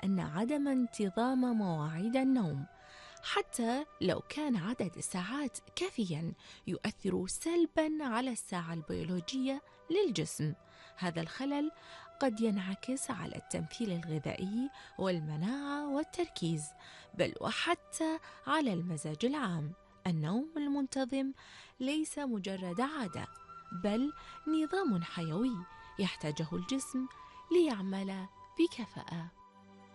أن عدم انتظام مواعيد النوم حتى لو كان عدد الساعات كافياً يؤثر سلباً على الساعة البيولوجية للجسم. هذا الخلل قد ينعكس على التمثيل الغذائي والمناعة والتركيز، بل وحتى على المزاج العام. النوم المنتظم ليس مجرد عادة، بل نظام حيوي يحتاجه الجسم ليعمل بكفاءة.